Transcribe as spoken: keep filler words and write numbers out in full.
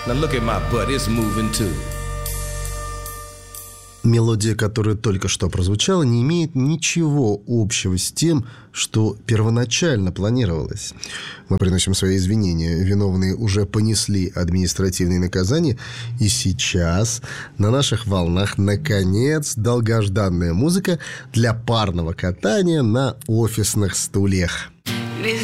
Now look at my butt, it's moving too. Мелодия, которая только что прозвучала, не имеет ничего общего с тем, что первоначально планировалось. Мы приносим свои извинения. Виновные уже понесли административные наказания. И сейчас на наших волнах, наконец, долгожданная музыка для парного катания на офисных стульях.